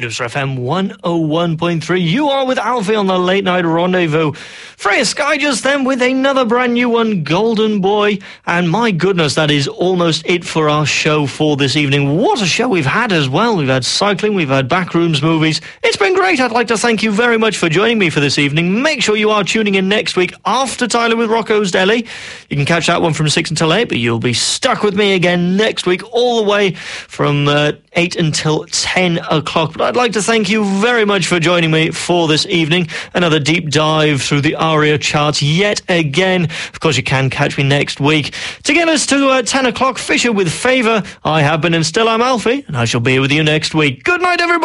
Producer FM 101.3. You are with Alfie on the Late Night Rendezvous. Freya Sky just then with another brand new one, Golden Boy. And my goodness, that is almost it for our show for this evening. What a show we've had as well. We've had cycling, we've had backrooms movies. It's been great. I'd like to thank you very much for joining me for this evening. Make sure you are tuning in next week after Tyler with Rocco's Deli. You can catch that one from 6 until 8, but you'll be stuck with me again next week all the way from 8 until 10 o'clock. But I'd like to thank you very much for joining me for this evening. Another deep dive through the ARIA charts yet again. Of course, you can catch me next week. To get us to 10 o'clock, Fisher with Favour. I have been and still am Alfie, and I shall be with you next week. Good night, everybody.